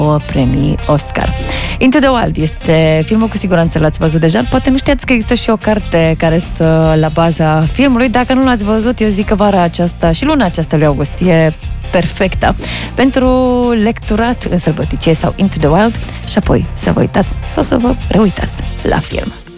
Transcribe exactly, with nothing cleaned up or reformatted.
două premii Oscar. Into the Wild este filmul, cu siguranță l-ați văzut deja. Poate nu știați că există și o carte care stă la baza filmului. Dacă nu l-ați văzut, eu zic că vara aceasta și luna aceasta lui august e perfectă pentru lecturat în sălbăticie sau Into the Wild și apoi să vă uitați sau să vă reuitați la film.